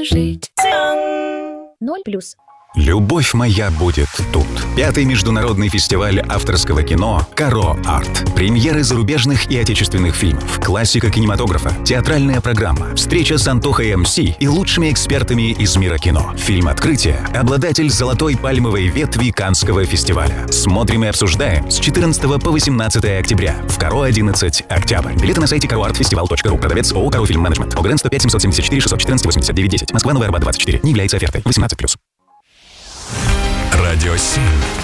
жить. 0+. Любовь моя будет тут. 5-й международный фестиваль авторского кино «Каро Арт». Премьеры зарубежных и отечественных фильмов, классика кинематографа, театральная программа, встреча с Антохой МС и лучшими экспертами из мира кино. Фильм «Открытие» — обладатель золотой пальмовой ветви Каннского фестиваля. Смотрим и обсуждаем с 14 по 18 октября в Каро 11 Октябрь. Билеты на сайте karoartfestival.ru. Продавец ООО «Каро Фильм Менеджмент». ОГРН 105 774 614 89 10. Москва, Новый Арбат 24. Не является офертой. 18+. Радио 7.